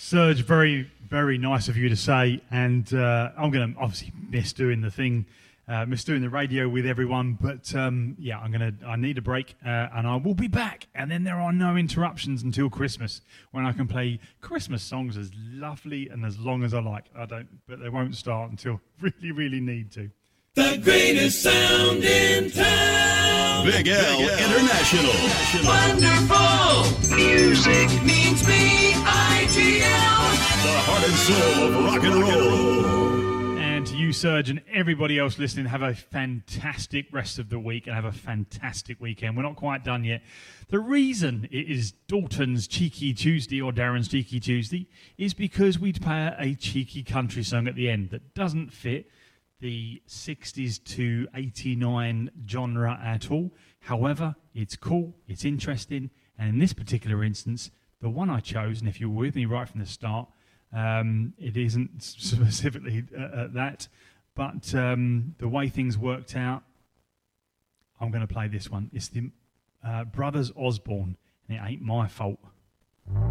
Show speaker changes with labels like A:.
A: Serge, very, very nice of you to say, and I'm going to obviously miss doing the thing, miss doing the radio with everyone, but yeah, I need a break, and I will be back, and then there are no interruptions until Christmas, when I can play Christmas songs as lovely and as long as I like. But they won't start until really, really need to.
B: The greatest sound in town.
C: Big L International.
B: Wonderful. Music means me, IGL.
C: The heart and soul of rock and roll.
A: And to you, Serge, and everybody else listening, have a fantastic rest of the week and have a fantastic weekend. We're not quite done yet. The reason it is Dalton's Cheeky Tuesday or Darren's Cheeky Tuesday is because we'd play a cheeky country song at the end that doesn't fit the 60s to 89 genre at all. However, it's cool, it's interesting, and in this particular instance, the one I chose, and if you were with me right from the start, it isn't specifically that, but the way things worked out, I'm going to play this one. It's the Brothers Osborne, and it ain't my fault.